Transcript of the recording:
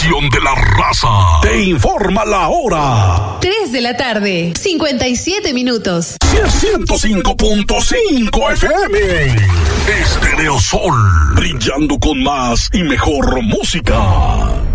estación de la raza. Te informa la hora. 3 de la tarde, 57 minutos. 105.5 FM. Estéreo Sol, brillando con más y mejor música.